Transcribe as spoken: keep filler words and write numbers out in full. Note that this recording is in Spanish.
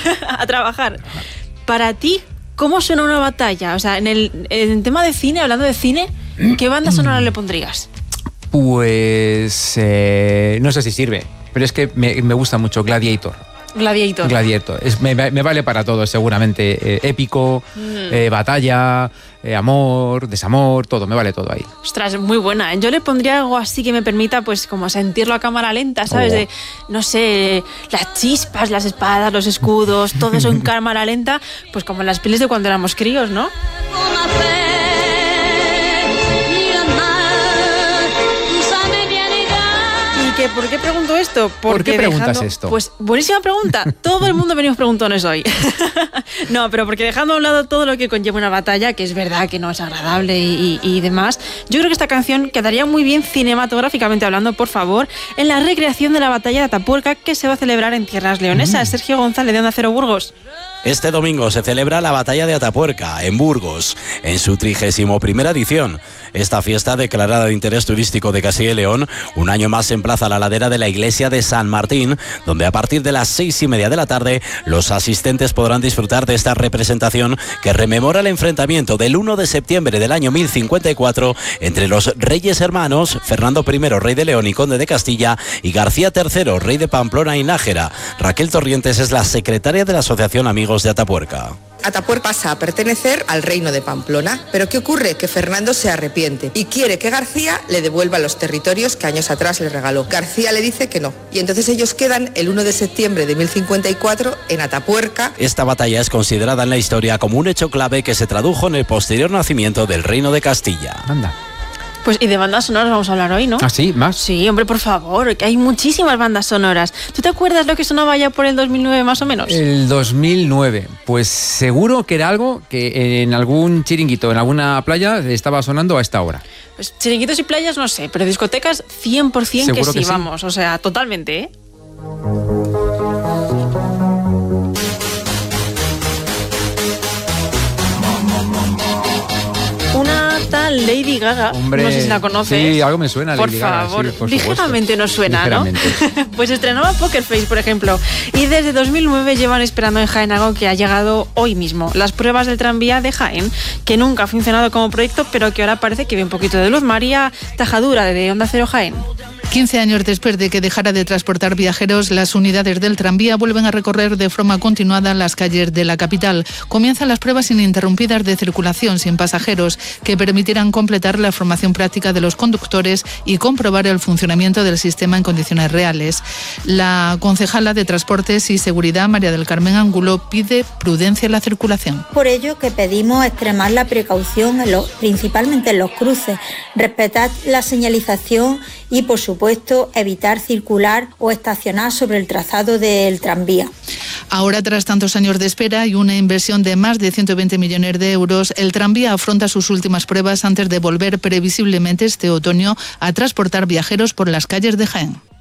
a trabajar. Para ti, ¿cómo suena una batalla? O sea, en el, en el tema de cine, hablando de cine, ¿qué banda sonora le pondrías? Pues eh, no sé si sirve, pero es que me, me gusta mucho Gladiator. Gladiator. Gladiator. Es, me, me vale para todo, seguramente. Eh, épico, mm. eh, batalla, eh, amor, desamor, todo, me vale todo ahí. Ostras, muy buena. Yo le pondría algo así que me permita, pues, como sentirlo a cámara lenta, ¿sabes? Oh. De, no sé, las chispas, las espadas, los escudos, todo eso en cámara lenta, pues como en las pelis de cuando éramos críos, ¿no? ¿Que ¿Por qué pregunto esto? Porque ¿Por qué preguntas dejando, esto? Pues buenísima pregunta. Todo el mundo venimos preguntones hoy. No, pero porque dejando a un lado todo lo que conlleva una batalla, que es verdad que no es agradable y, y, y demás, yo creo que esta canción quedaría muy bien cinematográficamente hablando, por favor, en la recreación de la batalla de Atapuerca que se va a celebrar en tierras leonesas. Mm. Sergio González, de Onda Cero Burgos. Este domingo se celebra la batalla de Atapuerca, en Burgos, en su trigésimo primera edición. Esta fiesta, declarada de interés turístico de Castilla y León, un año más se emplaza a la ladera de la iglesia de San Martín, donde a partir de las seis y media de la tarde los asistentes podrán disfrutar de esta representación que rememora el enfrentamiento del uno de septiembre del año mil cincuenta y cuatro entre los reyes hermanos, Fernando primero, rey de León y conde de Castilla, y García tercero, rey de Pamplona y Nájera. Raquel Torrientes es la secretaria de la Asociación Amigos de Atapuerca. Atapuerca pasa a pertenecer al reino de Pamplona, pero ¿qué ocurre? Que Fernando se arrepiente y quiere que García le devuelva los territorios que años atrás le regaló. García le dice que no, y entonces ellos quedan el uno de septiembre de mil cincuenta y cuatro en Atapuerca. Esta batalla es considerada en la historia como un hecho clave que se tradujo en el posterior nacimiento del reino de Castilla. Anda. Pues y de bandas sonoras vamos a hablar hoy, ¿no? ¿Ah, sí? ¿Más? Sí, hombre, por favor, que hay muchísimas bandas sonoras. ¿Tú te acuerdas lo que sonaba ya por el dos mil nueve más o menos? El dos mil nueve, pues seguro que era algo que en algún chiringuito, en alguna playa, estaba sonando a esta hora. Pues chiringuitos y playas no sé, pero discotecas cien por ciento que sí, que sí, vamos, o sea, totalmente, ¿eh? Tal Lady Gaga, hombre, no sé si la conoces. Sí, algo me suena. Por Lady favor, Gaga, sí, por ligeramente nos suena, ligeramente. ¿no? Pues estrenaba Poker Face, por ejemplo, y desde dos mil nueve llevan esperando en Jaén algo que ha llegado hoy mismo, las pruebas del tranvía de Jaén, que nunca ha funcionado como proyecto, pero que ahora parece que ve un poquito de luz. María Tajadura, de Onda Cero Jaén. quince años después de que dejara de transportar viajeros, las unidades del tranvía vuelven a recorrer de forma continuada las calles de la capital. Comienzan las pruebas ininterrumpidas de circulación sin pasajeros, que permitirán completar la formación práctica de los conductores y comprobar el funcionamiento del sistema en condiciones reales. La concejala de Transportes y Seguridad, María del Carmen Angulo, pide prudencia en la circulación. Por ello que pedimos extremar la precaución, en los, principalmente en los cruces, respetar la señalización y, por supuesto, evitar circular o estacionar sobre el trazado del tranvía. Ahora, tras tantos años de espera y una inversión de más de ciento veinte millones de euros, el tranvía afronta sus últimas pruebas antes de volver previsiblemente este otoño a transportar viajeros por las calles de Jaén.